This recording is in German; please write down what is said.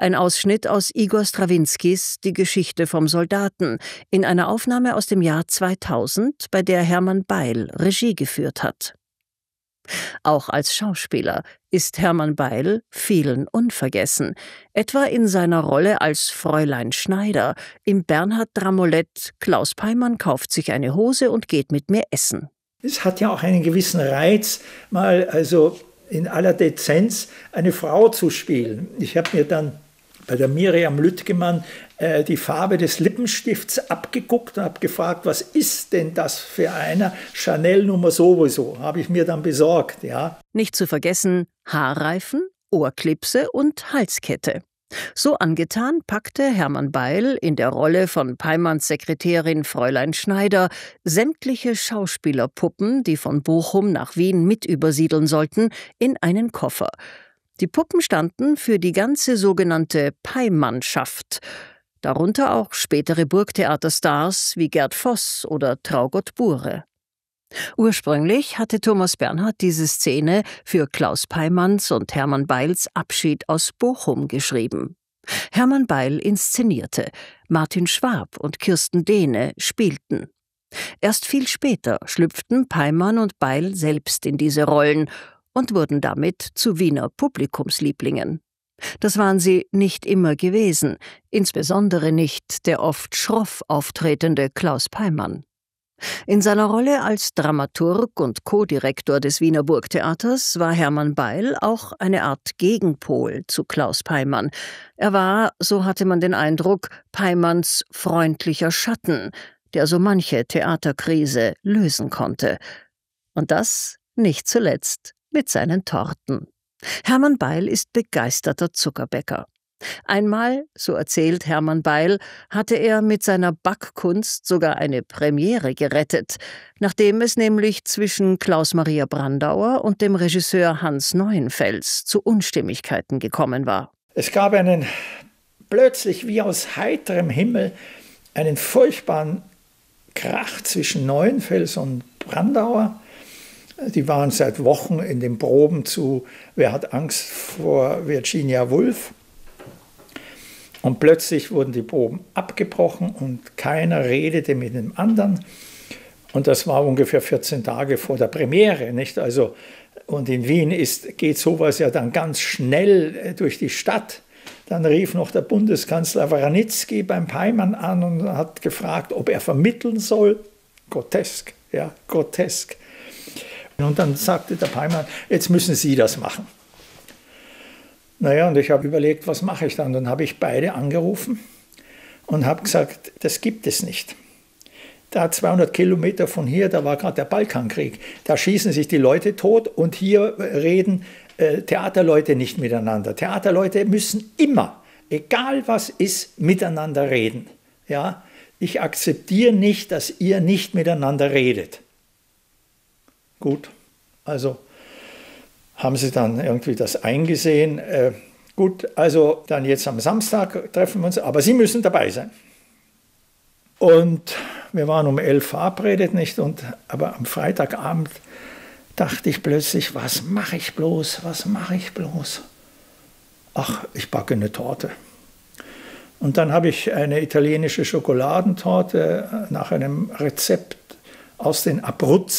Ein Ausschnitt aus Igor Strawinskys Die Geschichte vom Soldaten in einer Aufnahme aus dem Jahr 2000, bei der Hermann Beil Regie geführt hat. Auch als Schauspieler ist Hermann Beil vielen unvergessen, etwa in seiner Rolle als Fräulein Schneider im Bernhard Dramolett Klaus Peymann kauft sich eine Hose und geht mit mir essen. Es hat ja auch einen gewissen Reiz, mal also in aller Dezenz eine Frau zu spielen. Ich habe mir dann bei der Miriam Lüttgemann die Farbe des Lippenstifts abgeguckt und habe gefragt, was ist denn das für einer? Chanel Nummer sowieso, habe ich mir dann besorgt, ja. Nicht zu vergessen Haarreifen, Ohrklipse und Halskette. So angetan packte Hermann Beil in der Rolle von Peymanns Sekretärin Fräulein Schneider sämtliche Schauspielerpuppen, die von Bochum nach Wien mit übersiedeln sollten, in einen Koffer. Die Puppen standen für die ganze sogenannte Peymannschaft, darunter auch spätere Burgtheaterstars wie Gerd Voss oder Traugott Bure. Ursprünglich hatte Thomas Bernhard diese Szene für Klaus Peymanns und Hermann Beils Abschied aus Bochum geschrieben. Hermann Beil inszenierte, Martin Schwab und Kirsten Dehne spielten. Erst viel später schlüpften Peymann und Beil selbst in diese Rollen und wurden damit zu Wiener Publikumslieblingen. Das waren sie nicht immer gewesen, insbesondere nicht der oft schroff auftretende Klaus Peymann. In seiner Rolle als Dramaturg und Co-Direktor des Wiener Burgtheaters war Hermann Beil auch eine Art Gegenpol zu Klaus Peymann. Er war, so hatte man den Eindruck, Peymanns freundlicher Schatten, der so manche Theaterkrise lösen konnte. Und das nicht zuletzt mit seinen Torten. Hermann Beil ist begeisterter Zuckerbäcker. Einmal, so erzählt Hermann Beil, hatte er mit seiner Backkunst sogar eine Premiere gerettet, nachdem es nämlich zwischen Klaus Maria Brandauer und dem Regisseur Hans Neuenfels zu Unstimmigkeiten gekommen war. Es gab plötzlich wie aus heiterem Himmel einen furchtbaren Krach zwischen Neuenfels und Brandauer. Die waren seit Wochen in den Proben zu Wer hat Angst vor Virginia Woolf? Und plötzlich wurden die Proben abgebrochen und keiner redete mit dem anderen. Und das war ungefähr 14 Tage vor der Premiere, nicht? Also, und in Wien geht sowas ja dann ganz schnell durch die Stadt. Dann rief noch der Bundeskanzler Waranitzky beim Peymann an und hat gefragt, ob er vermitteln soll. Grotesk, ja, grotesk. Und dann sagte der Peymann, jetzt müssen Sie das machen. Naja, und ich habe überlegt, was mache ich dann? Dann habe ich beide angerufen und habe gesagt, das gibt es nicht. Da 200 Kilometer von hier, da war gerade der Balkankrieg. Da schießen sich die Leute tot und hier reden Theaterleute nicht miteinander. Theaterleute müssen immer, egal was ist, miteinander reden. Ja? Ich akzeptiere nicht, dass ihr nicht miteinander redet. Gut, also haben sie dann irgendwie das eingesehen. Gut, also dann jetzt am Samstag treffen wir uns, aber Sie müssen dabei sein. Und wir waren um 11 verabredet, nicht? Aber am Freitagabend dachte ich plötzlich, was mache ich bloß, was mache ich bloß? Ach, ich backe eine Torte. Und dann habe ich eine italienische Schokoladentorte nach einem Rezept aus den Abruzzen